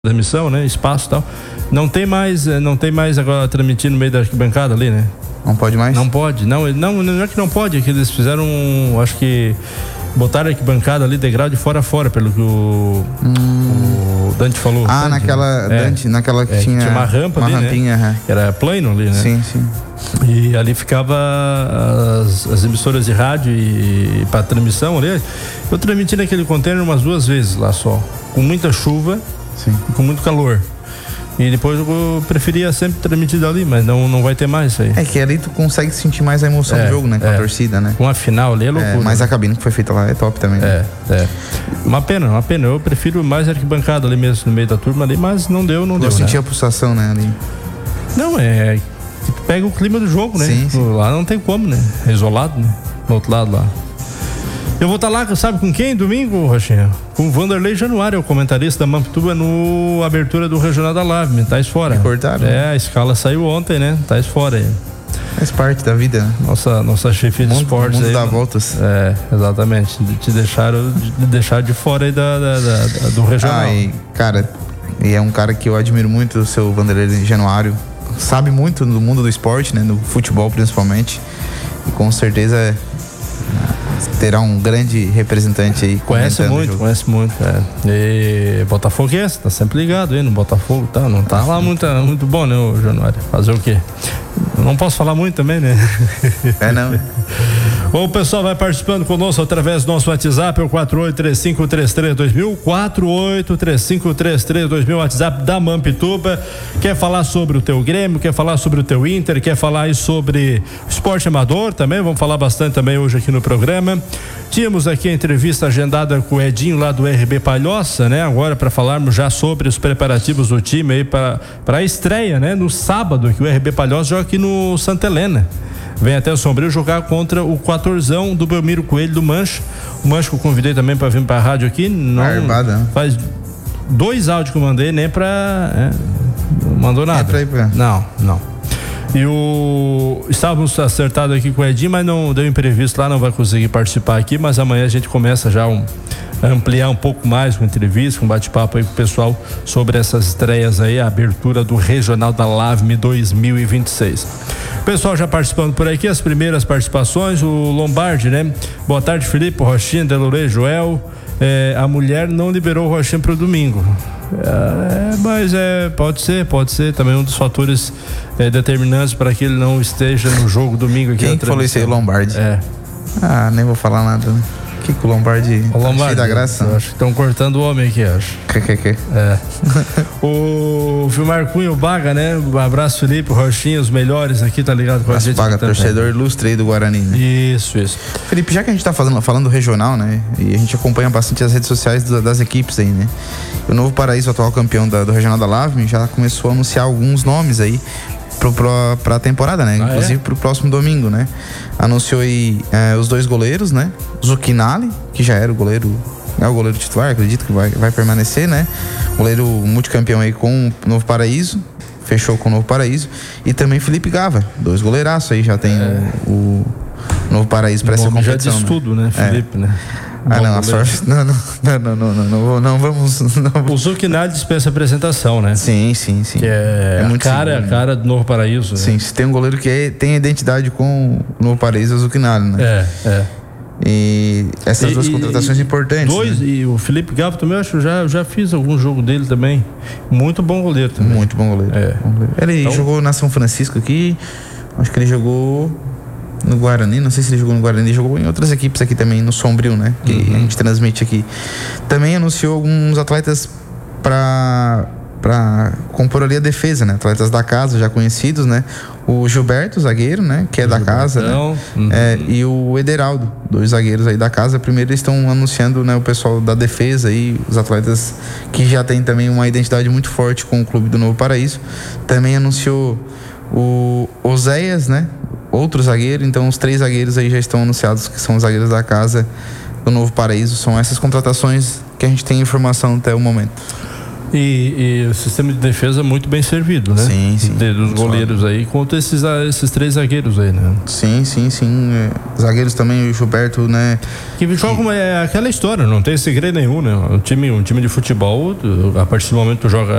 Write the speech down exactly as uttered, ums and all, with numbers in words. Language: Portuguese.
transmissão, né? Espaço e tal. Não tem mais, não tem mais agora transmitindo no meio da arquibancada ali, né? Não pode mais? Não pode. Não, não, não é que não pode, é que eles fizeram, acho que botaram a arquibancada ali, degrau de fora a fora, pelo que o, hum. o Dante falou. Ah, Dante, naquela, né? Dante, é, naquela que, é, tinha, tinha uma rampa uma ali, rampinha, né? É. Era plano ali, né? Sim, sim. E ali ficava as, as emissoras de rádio e, e para transmissão ali. Eu transmiti naquele container umas duas vezes lá só, com muita chuva, sim, e com muito calor. E depois eu preferia sempre transmitir dali, mas não, não vai ter mais isso aí. É que ali tu consegue sentir mais a emoção é, do jogo, né? Com é. a torcida, né? Com a final ali é loucura. É, mas a cabine que foi feita lá é top também. É, né? é. Uma pena, uma pena. Eu prefiro mais arquibancada ali mesmo, no meio da turma ali, mas não deu, não eu deu. Eu senti né? a pulsação, né? Ali. Não, é. Pega o clima do jogo, né? Sim, sim. Lá não tem como, né? É isolado, né? Do outro lado lá. Eu vou estar lá, sabe com quem? Domingo, Rochinha? Com o Vanderlei Januário, o comentarista da Mampituba no abertura do Regional da Lave. Tá fora. Cortaram? É, a escala saiu ontem, né? Tá fora aí. Faz parte da vida, né? Nossa, nossa chefia de esportes aí. O mundo dá né? voltas. É, exatamente. Te deixaram de deixar de fora aí da, da, da, da, do Regional. Ah, e, cara, e é um cara que eu admiro muito, o seu Vanderlei Januário. Sabe muito do mundo do esporte, né? No futebol principalmente. E com certeza é, terá um grande representante aí. Conhece muito, conhece muito. É. E Botafoguense, tá sempre ligado aí no Botafogo, tá? Não tá lá muito, muito bom, né, o Januário? Fazer o quê? Não posso falar muito também, né? É, não. Bom, o pessoal vai participando conosco através do nosso WhatsApp, é o quatro oito três cinco três três dois mil, quatro oito três cinco três três dois mil, WhatsApp da Mampituba. Quer falar sobre o teu Grêmio, quer falar sobre o teu Inter, quer falar aí sobre esporte amador também, vamos falar bastante também hoje aqui no programa. Tínhamos aqui a entrevista agendada com o Edinho lá do R B Palhoça, né? Agora para falarmos já sobre os preparativos do time aí para para a estreia, né? No sábado, que o R B Palhoça joga aqui no Santa Helena. Vem até o Sombrio jogar contra o quatorzão do Belmiro Coelho do Mancha. O Mancha que eu convidei também para vir para a rádio aqui. Não Arbada. Faz dois áudios que eu mandei, nem para é, não mandou nada. É pra ir pra... Não, não. E o estávamos acertados aqui com o Edinho, mas não deu imprevisto lá, não vai conseguir participar aqui, mas amanhã a gente começa já um, a ampliar um pouco mais com entrevista, com bate-papo aí com o pessoal sobre essas estreias aí, a abertura do Regional da Lavme dois mil e vinte e seis. Pessoal já participando por aqui, as primeiras participações, o Lombardi, né? Boa tarde, Felipe, Rochinha, Delorê, Joel. É, a mulher não liberou o Rochinha para o domingo. É, mas é, pode ser, pode ser também um dos fatores é, determinantes para que ele não esteja no jogo domingo aqui. Quem que falou isso aí, Lombardi? É. Ah, nem vou falar nada, né? O que que o Lombardi... O Lombardi, da graça? Eu acho que estão cortando o homem aqui, acho. Que, que, que? É. O Vilmar Cunha, o Baga, né? Um abraço, Felipe, o Rochinha, os melhores aqui, tá ligado com a gente? Baga, torcedor ilustre aí do Guarani, né? Isso, isso. Felipe, já que a gente tá falando, falando regional, né? E a gente acompanha bastante as redes sociais do, das equipes aí, né? O Novo Paraíso, atual campeão da, do Regional da Lavme, já começou a anunciar alguns nomes aí Pro, pro, pra temporada, né? Ah, inclusive é? Pro próximo domingo, né? Anunciou aí é, os dois goleiros, né? Zucchinali, que já era o goleiro, é o goleiro titular, acredito que vai, vai permanecer, né? Goleiro multicampeão aí com o Novo Paraíso, fechou com o Novo Paraíso. E também Felipe Gava, dois goleiraços aí, já tem é. o, o Novo Paraíso pra essa competição. Já diz né? tudo, né, Felipe, é. né? Ah, não, a sorte. Não, não, não, não, não, não, não vamos. Não. O Zucchinali dispensa apresentação, né? Sim, sim, sim. Que é, é muito a cara, seguro, a cara do Novo Paraíso. Sim, né? Se tem um goleiro que é, tem identidade com o Novo Paraíso, é o Zucchinali, né? É, é. E essas e, duas contratações e, importantes. Dois, né? E o Felipe Gava também, eu acho que já, já fiz algum jogo dele também. Muito bom goleiro também. Muito bom goleiro. É. Bom goleiro. Ele então, jogou na São Francisco aqui, acho que ele jogou no Guarani, não sei se ele jogou no Guarani, jogou em outras equipes aqui também, no Sombrio, né? Que uhum. a gente transmite aqui. Também anunciou alguns atletas para para compor ali a defesa, né? Atletas da casa, já conhecidos, né? O Gilberto, zagueiro, né? Que é o da casa, né? Uhum. É, e o Ederaldo, dois zagueiros aí da casa. Primeiro eles estão anunciando, né? O pessoal da defesa aí, os atletas que já tem também uma identidade muito forte com o clube do Novo Paraíso. Também anunciou o Oséias, né? Outro zagueiro, então os três zagueiros aí já estão anunciados, que são os zagueiros da casa do Novo Paraíso. São essas contratações que a gente tem informação até o momento. E, e o sistema de defesa muito bem servido, né? Sim, sim. De, dos goleiros aí, contra esses, esses três zagueiros aí, né? Sim, sim, sim. É, zagueiros também, o Gilberto, né? Que jogam é aquela história, não tem segredo nenhum, né? Um time, um time de futebol, a partir do momento que tu joga